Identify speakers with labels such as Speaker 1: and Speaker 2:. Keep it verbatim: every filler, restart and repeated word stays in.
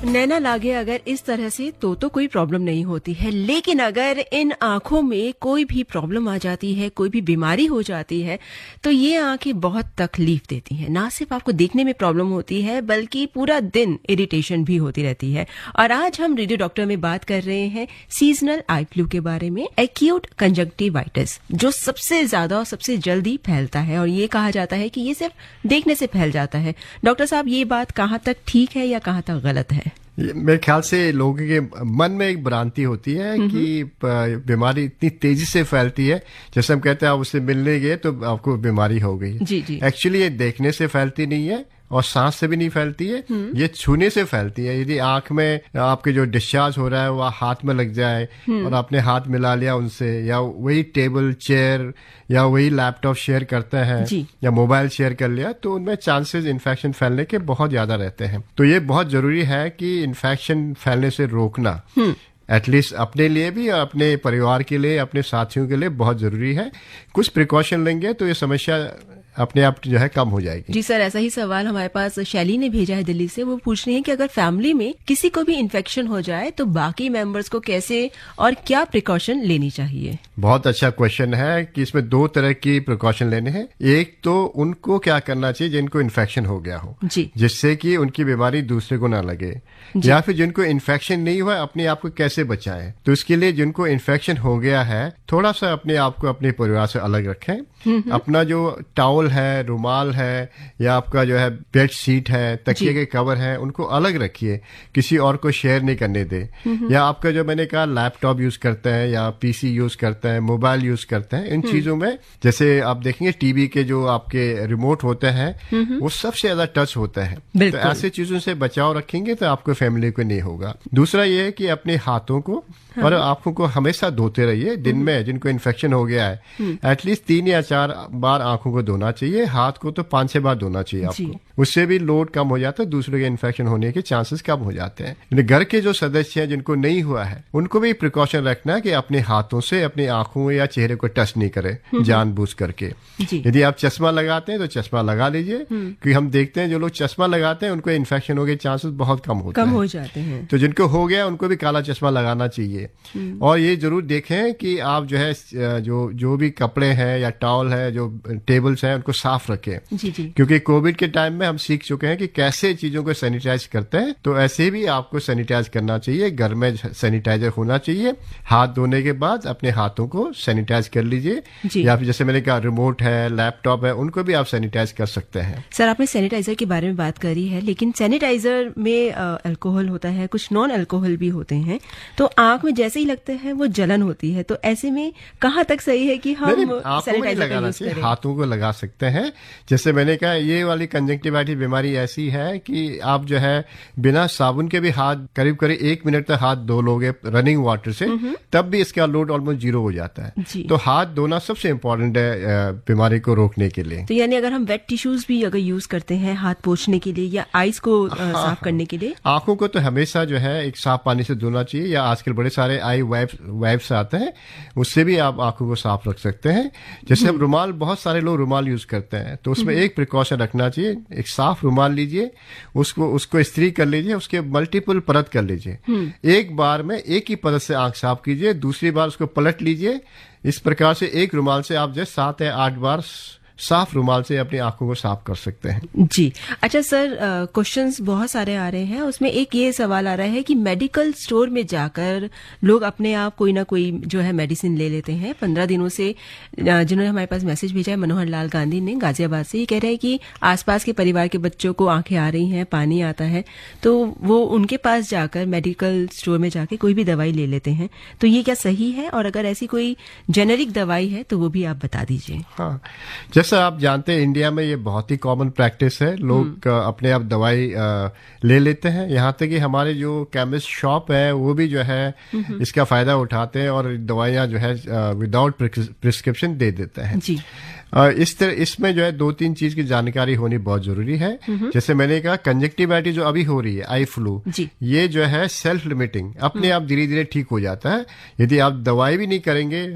Speaker 1: नैना लागे अगर इस तरह से तो तो कोई प्रॉब्लम नहीं होती है, लेकिन अगर इन आंखों में कोई भी प्रॉब्लम आ जाती है, कोई भी बीमारी हो जाती है, तो ये आंखें बहुत तकलीफ देती हैं। ना सिर्फ आपको देखने में प्रॉब्लम होती है, बल्कि पूरा दिन इरिटेशन भी होती रहती है। और आज हम रेडियो डॉक्टर में बात कर रहे हैं सीजनल आई फ्लू के बारे में, एक्यूट कंजक्टिवाइटिस, जो सबसे ज्यादा और सबसे जल्दी फैलता है। और ये कहा जाता है कि ये सिर्फ देखने से फैल जाता है। डॉक्टर साहब, ये बात कहाँ तक ठीक है या कहाँ तक गलत है?
Speaker 2: मेरे ख्याल से लोगों के मन में एक भ्रांति होती है कि बीमारी इतनी तेजी से फैलती है, जैसे हम कहते हैं आप उससे मिलने गए तो आपको बीमारी हो गई।
Speaker 1: जी जी।
Speaker 2: एक्चुअली ये देखने से फैलती नहीं है और सांस से भी नहीं फैलती है, ये छूने से फैलती है। यदि आंख में आपके जो डिस्चार्ज हो रहा है वो हाथ में लग जाए और आपने हाथ मिला लिया उनसे, या वही टेबल चेयर या वही लैपटॉप शेयर करते हैं या मोबाइल शेयर कर लिया, तो उनमें चांसेस इन्फेक्शन फैलने के बहुत ज्यादा रहते हैं। तो ये बहुत जरूरी है कि इन्फेक्शन फैलने से रोकना, एटलीस्ट अपने लिए भी और अपने परिवार के लिए, अपने साथियों के लिए बहुत जरूरी है। कुछ प्रिकॉशन लेंगे तो ये समस्या अपने आप जो है कम हो जाएगी।
Speaker 1: जी सर, ऐसा ही सवाल हमारे पास शैली ने भेजा है दिल्ली से। वो पूछ रही हैं कि अगर फैमिली में किसी को भी इन्फेक्शन हो जाए तो बाकी मेंबर्स को कैसे और क्या प्रिकॉशन लेनी चाहिए?
Speaker 2: बहुत अच्छा क्वेश्चन है कि इसमें दो तरह की प्रिकॉशन लेने हैं। एक तो उनको क्या करना चाहिए जिनको इन्फेक्शन हो गया हो, जी, जिससे कि उनकी बीमारी दूसरे को ना लगे, या फिर जिनको इन्फेक्शन नहीं हुआ अपने आप को कैसे बचाएं। तो इसके लिए जिनको इन्फेक्शन हो गया है थोड़ा सा अपने आप को अपने परिवार से अलग रखें। अपना जो टॉवल है, रुमाल है, या आपका जो है बेड शीट है, तकिए के कवर है, उनको अलग रखिए, किसी और को शेयर नहीं करने दे। या आपका जो मैंने कहा लैपटॉप यूज करते हैं या पीसी यूज करते हैं, मोबाइल यूज करते हैं, इन चीजों में जैसे आप देखेंगे टीवी के जो आपके रिमोट होते हैं वो सबसे ज्यादा टच होता है। तो ऐसे चीजों से बचाव रखेंगे तो आपको फैमिली को नहीं होगा। दूसरा ये है कि अपने हाथों को हाँ। और आंखों को हमेशा धोते रहिए। दिन में जिनको इन्फेक्शन हो गया है एटलीस्ट तीन या चार बार आंखों को धोना चाहिए, हाथ को तो पांच छह बार धोना चाहिए आपको। उससे भी लोड कम हो जाता है, दूसरे के इन्फेक्शन होने के चांसेस कम हो जाते हैं। घर के जो सदस्य हैं जिनको नहीं हुआ है उनको भी प्रिकॉशन रखना है कि अपने हाथों से अपनी आंखों या चेहरे को टच नहीं करे जानबूझ करके। यदि आप चश्मा लगाते हैं तो चश्मा लगा लीजिए, क्योंकि हम देखते हैं जो लोग चश्मा लगाते हैं उनको इन्फेक्शन होने के चांसेस बहुत कम होते
Speaker 1: कम
Speaker 2: हैं।
Speaker 1: हो जाते हैं।
Speaker 2: तो जिनको हो गया उनको भी काला चश्मा लगाना चाहिए। और ये जरूर देखें कि आप जो है जो जो भी कपड़े हैं या टॉवल है, जो टेबल्स हैं, उनको साफ रखें। जी जी। क्योंकि कोविड के टाइम में हम सीख चुके हैं कि कैसे चीजों को सैनिटाइज करते हैं, तो ऐसे भी आपको सैनिटाइज करना चाहिए। घर में सैनिटाइजर होना चाहिए। हाथ धोने के बाद अपने हाथों को सैनिटाइज कर लीजिए, या फिर जैसे मैंने कहा रिमोट है, लैपटॉप है, उनको भी आप सैनिटाइज कर सकते हैं।
Speaker 1: सर, आपने सैनिटाइजर के बारे में बात करी है, लेकिन सैनिटाइजर में अल्कोहल होता है, कुछ नॉन अल्कोहल भी होते हैं, तो आंख में जैसे ही लगते हैं वो जलन होती है। तो ऐसे में कहाँ तक सही है कि हम सैनिटाइजर का यूज करें?
Speaker 2: हाथों को लगा सकते हैं। जैसे मैंने कहा ये वाली कंजक्टिवाइटिस बीमारी ऐसी है कि आप जो है बिना साबुन के भी हाथ करीब करीब एक मिनट तक हाथ धो लोगे रनिंग वाटर से, तब भी इसका लोड ऑलमोस्ट जीरो हो जाता है। तो हाथ धोना सबसे इम्पोर्टेंट है बीमारी को रोकने के लिए।
Speaker 1: तो यानी अगर हम वेट टिश्यूज भी अगर यूज करते हैं हाथ पोंछने के लिए या आईज को हाँ, साफ करने के लिए,
Speaker 2: आंखों को तो हमेशा जो है एक साफ पानी से धोना चाहिए, या आजकल बड़े सारे आई वाइप्स वाइप्स आते हैं, उससे भी आप आंखों को साफ रख सकते हैं। जैसे हम रुमाल, बहुत सारे लोग रुमाल यूज करते हैं, तो उसमें एक प्रिकॉशन रखना चाहिए। एक साफ रुमाल लीजिए, उसको उसको इस्त्री कर लीजिए, उसके मल्टीपल परत कर लीजिए। एक बार में एक ही परत से आंख साफ कीजिए, दूसरी बार उसको पलट लीजिए। इस प्रकार से एक रुमाल से आप जैसे सात या आठ बार साफ रुमाल से अपनी आंखों को साफ कर सकते हैं।
Speaker 1: जी अच्छा सर, क्वेश्चंस बहुत सारे आ रहे हैं। उसमें एक ये सवाल आ रहा है कि मेडिकल स्टोर में जाकर लोग अपने आप कोई ना कोई जो है मेडिसिन ले लेते हैं। पंद्रह दिनों से जिन्होंने हमारे पास मैसेज भेजा है, मनोहर लाल गांधी ने गाजियाबाद से, ये कह रहे हैं कि आसपास के परिवार के बच्चों को आंखें आ रही हैं, पानी आता है, तो वो उनके पास जाकर मेडिकल स्टोर में जाके कोई भी दवाई ले लेते हैं। तो ये क्या सही है? और अगर ऐसी कोई जेनेरिक दवाई है तो वो भी आप बता दीजिए।
Speaker 2: हाँ, जैसे आप जानते हैं इंडिया में ये बहुत ही कॉमन प्रैक्टिस है, लोग अपने आप दवाई ले लेते हैं। यहाँ तक कि हमारे जो केमिस्ट शॉप है वो भी जो है इसका फायदा उठाते हैं और दवाइयाँ जो है विदाउट प्रिस्क्रिप्शन दे देते हैं। जी। इस तरह इसमें जो है दो तीन चीज की जानकारी होनी बहुत जरूरी है। जैसे मैंने कहा कंजक्टिवाइटिस जो अभी हो रही है, आई फ्लू, ये जो है सेल्फ लिमिटिंग, अपने आप धीरे धीरे ठीक हो जाता है। यदि आप दवाई भी नहीं करेंगे